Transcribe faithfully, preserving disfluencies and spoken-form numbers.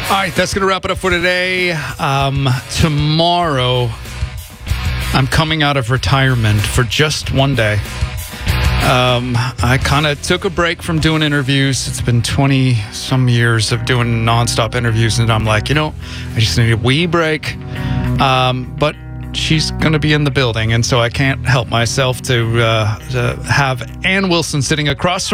All right, that's going to wrap it up for today. Um, tomorrow, I'm coming out of retirement for just one day. Um, I kind of took a break from doing interviews. It's been twenty some years of doing nonstop interviews, and I'm like, you know, I just need a wee break. Um, but she's going to be in the building, and so I can't help myself to, uh, to have Ann Wilson sitting across from